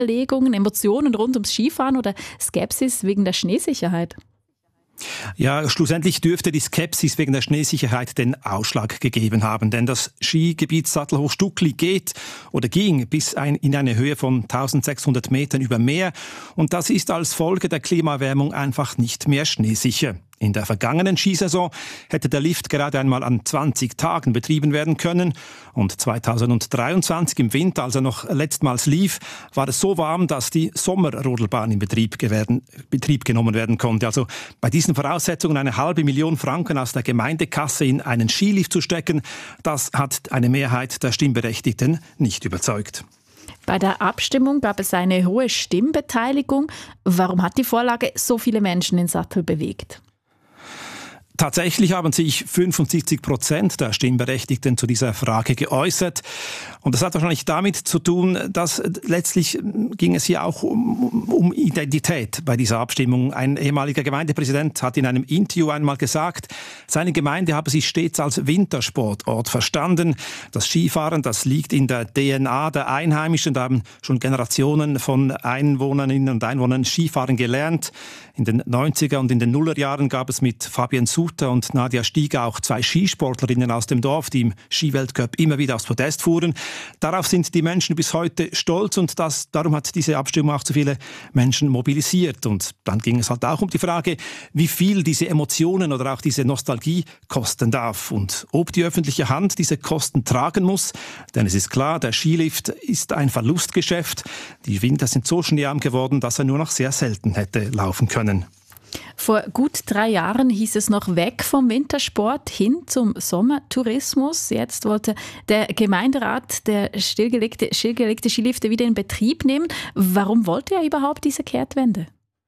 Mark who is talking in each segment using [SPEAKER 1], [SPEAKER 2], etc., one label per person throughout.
[SPEAKER 1] Überlegungen, Emotionen rund ums Skifahren oder Skepsis wegen der Schneesicherheit?
[SPEAKER 2] Ja, schlussendlich dürfte die Skepsis wegen der Schneesicherheit den Ausschlag gegeben haben, denn das Skigebiet Sattelhoch Stuckli ging bis in eine Höhe von 1600 Metern über Meer und das ist als Folge der Klimaerwärmung einfach nicht mehr schneesicher. In der vergangenen Skisaison hätte der Lift gerade einmal an 20 Tagen betrieben werden können. Und 2023 im Winter, als er noch letztmals lief, war es so warm, dass die Sommerrodelbahn in Betrieb genommen werden konnte. Also bei diesen Voraussetzungen 500.000 Franken aus der Gemeindekasse in einen Skilift zu stecken, das hat eine Mehrheit der Stimmberechtigten nicht überzeugt.
[SPEAKER 1] Bei der Abstimmung gab es eine hohe Stimmbeteiligung. Warum hat die Vorlage so viele Menschen in Sattel bewegt?
[SPEAKER 2] Tatsächlich haben sich 75% der Stimmberechtigten zu dieser Frage geäußert. Und das hat wahrscheinlich damit zu tun, dass letztlich ging es hier auch um Identität bei dieser Abstimmung. Ein ehemaliger Gemeindepräsident hat in einem Interview einmal gesagt, seine Gemeinde habe sich stets als Wintersportort verstanden. Das Skifahren, das liegt in der DNA der Einheimischen. Da haben schon Generationen von Einwohnerinnen und Einwohnern Skifahren gelernt. In den 90er und in den Nullerjahren gab es mit Fabienne Suter und Nadia Stieger auch 2 Skisportlerinnen aus dem Dorf, die im Skiweltcup immer wieder aufs Podest fuhren. Darauf sind die Menschen bis heute stolz und darum hat diese Abstimmung auch so viele Menschen mobilisiert. Und dann ging es halt auch um die Frage, wie viel diese Emotionen oder auch diese Nostalgie kosten darf und ob die öffentliche Hand diese Kosten tragen muss. Denn es ist klar, der Skilift ist ein Verlustgeschäft. Die Winter sind so schneearm geworden, dass er nur noch sehr selten hätte laufen können.
[SPEAKER 1] Vor gut 3 Jahren hieß es noch weg vom Wintersport hin zum Sommertourismus. Jetzt wollte der Gemeinderat der stillgelegte Skilifte wieder in Betrieb nehmen. Warum wollte er überhaupt diese Kehrtwende?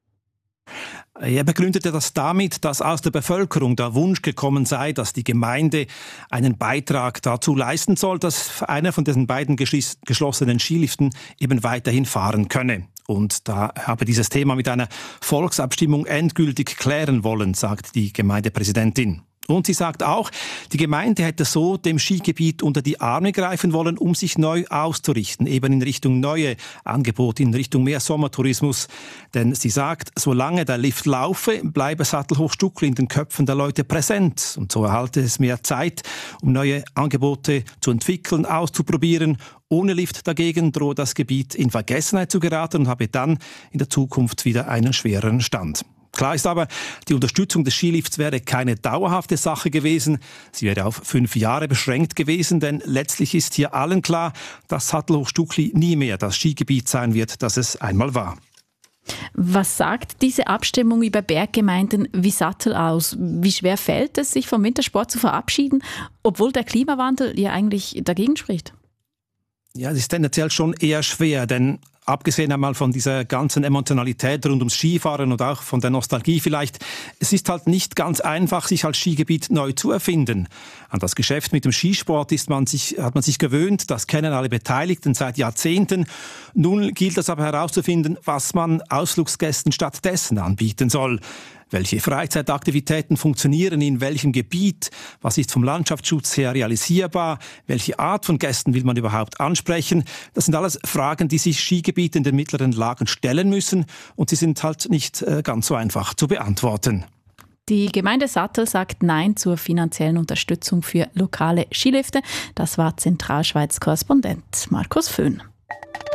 [SPEAKER 2] Er begründete das damit, dass aus der Bevölkerung der Wunsch gekommen sei, dass die Gemeinde einen Beitrag dazu leisten soll, dass einer von diesen beiden geschlossenen Skiliften eben weiterhin fahren könne. Und da habe dieses Thema mit einer Volksabstimmung endgültig klären wollen, sagt die Gemeindepräsidentin. Und sie sagt auch, die Gemeinde hätte so dem Skigebiet unter die Arme greifen wollen, um sich neu auszurichten, eben in Richtung neue Angebote, in Richtung mehr Sommertourismus. Denn sie sagt, solange der Lift laufe, bleibe Sattelhoch Stuckli in den Köpfen der Leute präsent. Und so erhalte es mehr Zeit, um neue Angebote zu entwickeln, auszuprobieren. Ohne Lift dagegen drohe das Gebiet in Vergessenheit zu geraten und habe dann in der Zukunft wieder einen schwereren Stand. Klar ist aber, die Unterstützung des Skilifts wäre keine dauerhafte Sache gewesen. Sie wäre auf 5 Jahre beschränkt gewesen, denn letztlich ist hier allen klar, dass Sattelhoch Stuckli nie mehr das Skigebiet sein wird, das es einmal war.
[SPEAKER 1] Was sagt diese Abstimmung über Berggemeinden wie Sattel aus? Wie schwer fällt es, sich vom Wintersport zu verabschieden, obwohl der Klimawandel ja eigentlich dagegen spricht?
[SPEAKER 2] Ja, es ist tendenziell schon eher schwer, denn abgesehen einmal von dieser ganzen Emotionalität rund ums Skifahren und auch von der Nostalgie vielleicht, es ist halt nicht ganz einfach, sich als Skigebiet neu zu erfinden. An das Geschäft mit dem Skisport hat man sich gewöhnt, das kennen alle Beteiligten seit Jahrzehnten. Nun gilt es aber herauszufinden, was man Ausflugsgästen stattdessen anbieten soll. Welche Freizeitaktivitäten funktionieren in welchem Gebiet? Was ist vom Landschaftsschutz her realisierbar? Welche Art von Gästen will man überhaupt ansprechen? Das sind alles Fragen, die sich Skigebiete in den mittleren Lagen stellen müssen und sie sind halt nicht ganz so einfach zu beantworten.
[SPEAKER 1] Die Gemeinde Sattel sagt Nein zur finanziellen Unterstützung für lokale Skilifte. Das war Zentralschweiz-Korrespondent Markus Föhn.